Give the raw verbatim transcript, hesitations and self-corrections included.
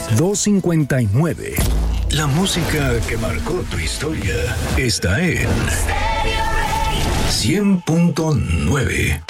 dos cincuenta y nueve. La música que marcó tu historia está en cien punto nueve.